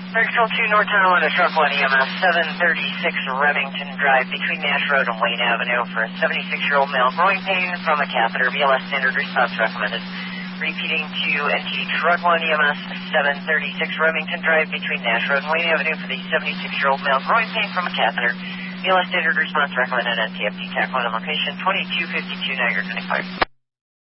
Control 2 North Carolina, Truck 1 EMS 736 Remington Drive between Nash Road and Wayne Avenue for a 76-year-old male. Growing pain from a catheter. BLS standard response recommended. Repeating to NT Truck 1 EMS 736 Remington Drive between Nash Road and Wayne Avenue for the 76-year-old male. Growing pain from a catheter. BLS standard response recommended. NTFD TAC 1 on location 2252 Niagara 25.